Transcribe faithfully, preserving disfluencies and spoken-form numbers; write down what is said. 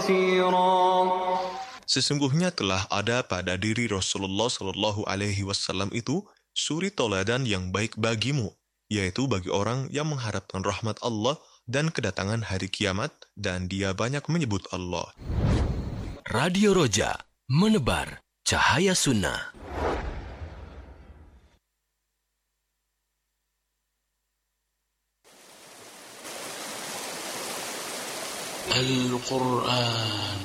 كثيرا. Sesungguhnya telah ada pada diri Rasulullah Shallallahu Alaihi Wasallam itu suri toladan yang baik bagimu, yaitu bagi orang yang mengharapkan rahmat Allah dan kedatangan hari kiamat, dan dia banyak menyebut Allah. Radio Roja, menebar cahaya sunnah. Al-Quran